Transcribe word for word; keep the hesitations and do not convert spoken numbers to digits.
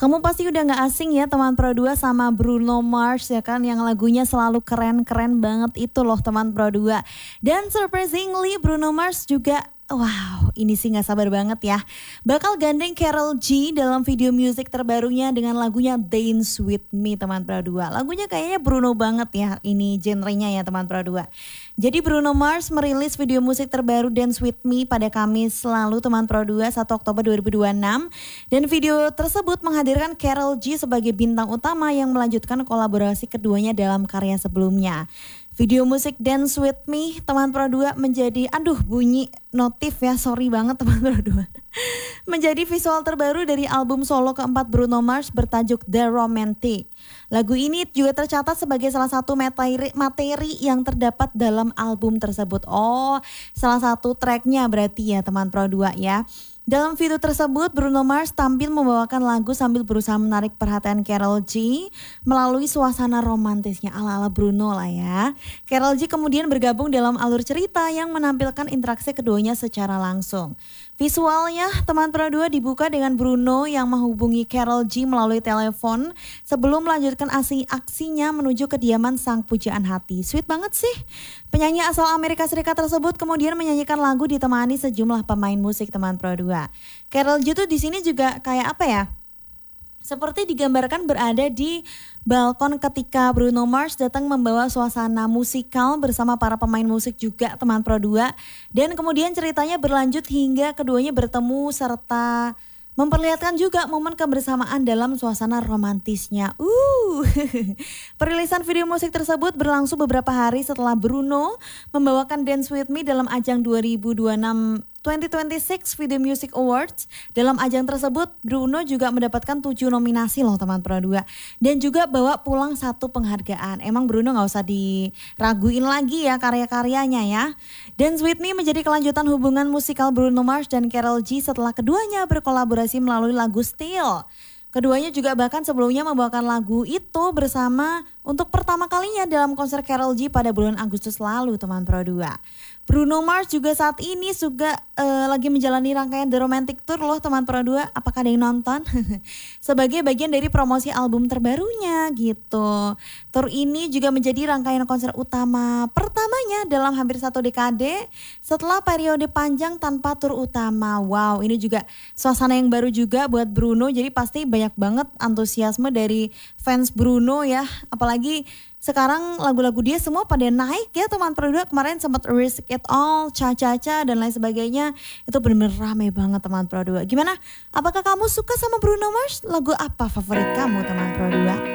Kamu pasti udah gak asing ya teman Pro dua sama Bruno Mars ya kan, yang lagunya selalu keren-keren banget itu loh teman Pro dua. Dan surprisingly Bruno Mars juga, wow, ini sih gak sabar banget ya, bakal gandeng Karol G dalam video musik terbarunya dengan lagunya Dance With Me teman Pro dua. Lagunya kayaknya Bruno banget ya, ini genrenya ya teman Pro dua. Jadi Bruno Mars merilis video musik terbaru Dance With Me pada Kamis lalu teman Pro dua, satu Oktober dua ribu dua puluh enam. Dan video tersebut menghadirkan Karol G sebagai bintang utama yang melanjutkan kolaborasi keduanya dalam karya sebelumnya. Video musik Dance With Me teman Pro dua menjadi, aduh bunyi notif ya, sorry banget teman Pro dua. Menjadi visual terbaru dari album solo keempat Bruno Mars bertajuk The Romantic. Lagu ini juga tercatat sebagai salah satu materi, materi yang terdapat dalam album tersebut. Oh, salah satu tracknya berarti ya teman Pro dua ya. Dalam video tersebut Bruno Mars tampil membawakan lagu sambil berusaha menarik perhatian Karol G melalui suasana romantisnya ala-ala Bruno lah ya. Karol G kemudian bergabung dalam alur cerita yang menampilkan interaksi keduanya secara langsung. Visualnya teman Pro dua dibuka dengan Bruno yang menghubungi Karol G melalui telepon sebelum melanjutkan aksi aksinya menuju kediaman sang pujaan hati. Sweet banget sih. Penyanyi asal Amerika Serikat tersebut kemudian menyanyikan lagu ditemani sejumlah pemain musik teman Pro dua. Karol G tuh di sini juga kayak apa ya? Seperti digambarkan berada di balkon ketika Bruno Mars datang membawa suasana musikal bersama para pemain musik juga teman Pro dua. Dan kemudian ceritanya berlanjut hingga keduanya bertemu serta memperlihatkan juga momen kebersamaan dalam suasana romantisnya. Uh, Perilisan video musik tersebut berlangsung beberapa hari setelah Bruno membawakan Dance With Me dalam ajang dua ribu dua puluh enam dua ribu dua puluh enam Video Music Awards. Dalam ajang tersebut Bruno juga mendapatkan tujuh nominasi loh teman Pro dua. Dan juga bawa pulang satu penghargaan. Emang Bruno gak usah diraguin lagi ya karya-karyanya ya. Dance With Me menjadi kelanjutan hubungan musikal Bruno Mars dan Karol G setelah keduanya berkolaborasi melalui lagu Still. Keduanya juga bahkan sebelumnya membawakan lagu itu bersama untuk pertama kalinya dalam konser Karol G pada bulan Agustus lalu teman Pro dua. Bruno Mars juga saat ini juga uh, lagi menjalani rangkaian The Romantic Tour loh teman Pro dua. Apakah ada yang nonton? Sebagai bagian dari promosi album terbarunya gitu. Tour ini juga menjadi rangkaian konser utama pertamanya dalam hampir satu dekade setelah periode panjang tanpa tour utama. Wow, ini juga suasana yang baru juga buat Bruno. Jadi pasti banyak banget antusiasme dari fans Bruno ya. Apalagi sekarang lagu-lagu dia semua pada naik ya teman Pro dua. Kemarin sempat Risk It All, Cha-Cha-Cha dan lain sebagainya. Itu benar-benar ramai banget teman Pro dua. Gimana? Apakah kamu suka sama Bruno Mars? Lagu apa favorit kamu teman Pro dua?